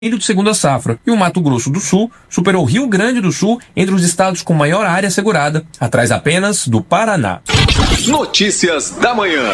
de segunda safra, e o Mato Grosso do Sul superou o Rio Grande do Sul entre os estados com maior área segurada, atrás apenas do Paraná. Notícias da manhã.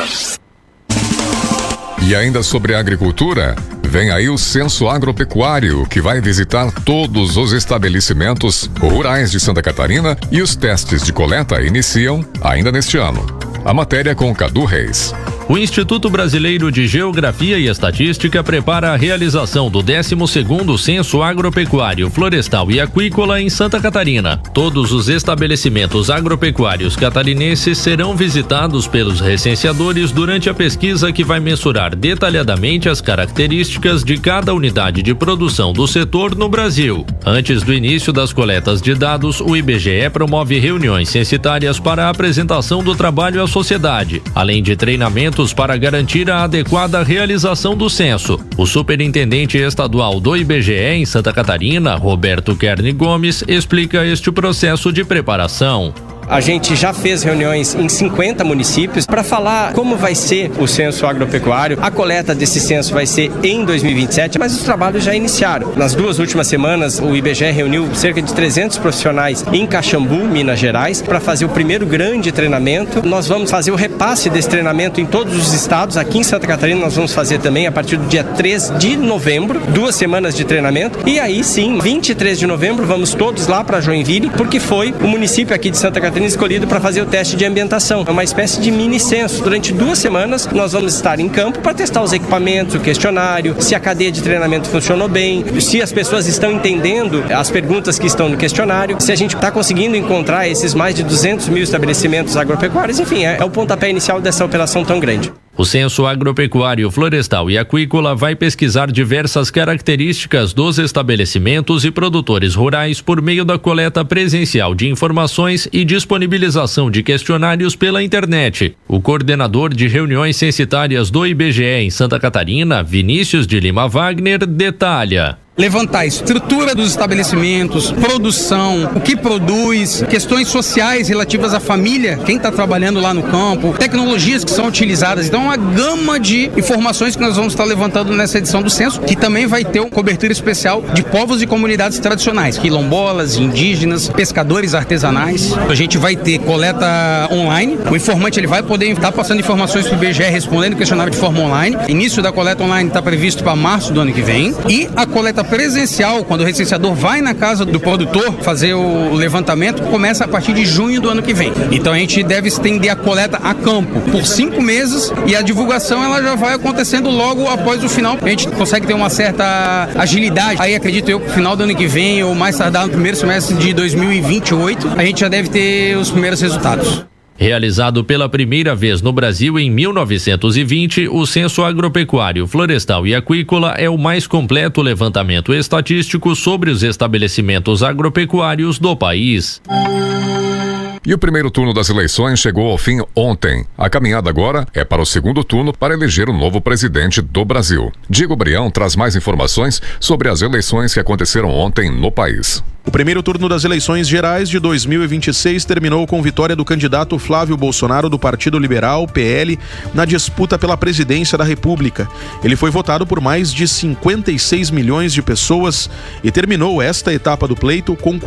E ainda sobre a agricultura, vem aí o Censo Agropecuário, que vai visitar todos os estabelecimentos rurais de Santa Catarina, e os testes de coleta iniciam ainda neste ano. A matéria com Cadu Reis. O Instituto Brasileiro de Geografia e Estatística prepara a realização do 12º Censo Agropecuário, Florestal e Aquícola em Santa Catarina. Todos os estabelecimentos agropecuários catarinenses serão visitados pelos recenseadores durante a pesquisa que vai mensurar detalhadamente as características de cada unidade de produção do setor no Brasil. Antes do início das coletas de dados, o IBGE promove reuniões censitárias para a apresentação do trabalho à sociedade, além de treinamento para garantir a adequada realização do censo. O superintendente estadual do IBGE em Santa Catarina, Roberto Kerni Gomes, explica este processo de preparação. A gente já fez reuniões em 50 municípios para falar como vai ser o censo agropecuário. A coleta desse censo vai ser em 2027, mas os trabalhos já iniciaram. Nas 2 últimas semanas, o IBGE reuniu cerca de 300 profissionais em Caxambu, Minas Gerais, para fazer o primeiro grande treinamento. Nós vamos fazer o repasse desse treinamento em todos os estados. Aqui em Santa Catarina nós vamos fazer também a partir do dia 3 de novembro, 2 semanas de treinamento. E aí sim, 23 de novembro, vamos todos lá para Joinville, porque foi o município aqui de Santa Catarina escolhido para fazer o teste de ambientação. É uma espécie de mini censo. Durante 2 semanas nós vamos estar em campo para testar os equipamentos, o questionário, se a cadeia de treinamento funcionou bem, se as pessoas estão entendendo as perguntas que estão no questionário, se a gente está conseguindo encontrar esses mais de 200 mil estabelecimentos agropecuários. Enfim, é o pontapé inicial dessa operação tão grande. O Censo Agropecuário, Florestal e Aquícola vai pesquisar diversas características dos estabelecimentos e produtores rurais por meio da coleta presencial de informações e disponibilização de questionários pela internet. O coordenador de reuniões censitárias do IBGE em Santa Catarina, Vinícius de Lima Wagner, detalha. Levantar a estrutura dos estabelecimentos, produção, o que produz, questões sociais relativas à família, quem está trabalhando lá no campo, tecnologias que são utilizadas. Então, uma gama de informações que nós vamos estar levantando nessa edição do censo, que também vai ter uma cobertura especial de povos e comunidades tradicionais, quilombolas, indígenas, pescadores artesanais. A gente vai ter coleta online, o informante ele vai poder estar passando informações para o IBGE, respondendo o questionário de forma online. Início da coleta online está previsto para março do ano que vem. E a coleta presencial, quando o recenseador vai na casa do produtor fazer o levantamento, começa a partir de junho do ano que vem. Então a gente deve estender a coleta a campo por 5 meses e a divulgação ela já vai acontecendo logo após o final. A gente consegue ter uma certa agilidade. Aí acredito eu que no final do ano que vem ou mais tardar no primeiro semestre de 2028, a gente já deve ter os primeiros resultados. Realizado pela primeira vez no Brasil em 1920, o Censo Agropecuário, Florestal e Aquícola é o mais completo levantamento estatístico sobre os estabelecimentos agropecuários do país. E o primeiro turno das eleições chegou ao fim ontem. A caminhada agora é para o segundo turno para eleger o novo presidente do Brasil. Diego Brião traz mais informações sobre as eleições que aconteceram ontem no país. O primeiro turno das eleições gerais de 2026 terminou com vitória do candidato Flávio Bolsonaro do Partido Liberal, PL, na disputa pela presidência da República. Ele foi votado por mais de 56 milhões de pessoas e terminou esta etapa do pleito com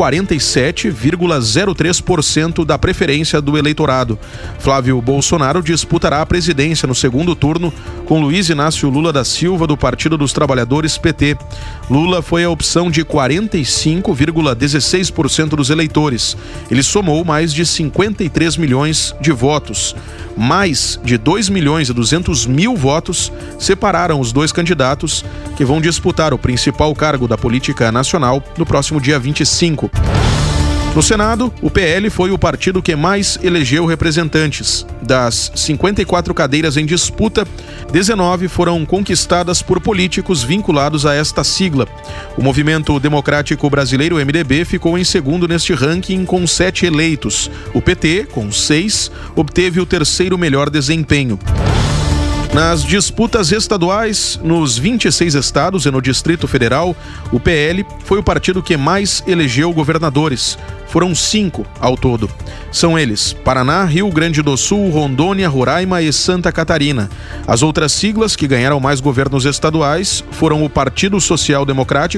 47,03% da preferência do eleitorado. Flávio Bolsonaro disputará a presidência no segundo turno com Luiz Inácio Lula da Silva do Partido dos Trabalhadores, PT. Lula foi a opção de 45,16% dos eleitores. Ele somou mais de 53 milhões de votos. Mais de 2 milhões e 200 mil votos separaram os dois candidatos que vão disputar o principal cargo da política nacional no próximo dia 25. No Senado, o PL foi o partido que mais elegeu representantes. Das 54 cadeiras em disputa, 19 foram conquistadas por políticos vinculados a esta sigla. O Movimento Democrático Brasileiro, MDB, ficou em segundo neste ranking com 7 eleitos. O PT, com 6, obteve o terceiro melhor desempenho. Nas disputas estaduais, nos 26 estados e no Distrito Federal, o PL foi o partido que mais elegeu governadores. Foram 5 ao todo. São eles: Paraná, Rio Grande do Sul, Rondônia, Roraima e Santa Catarina. As outras siglas que ganharam mais governos estaduais foram o Partido Social Democrático,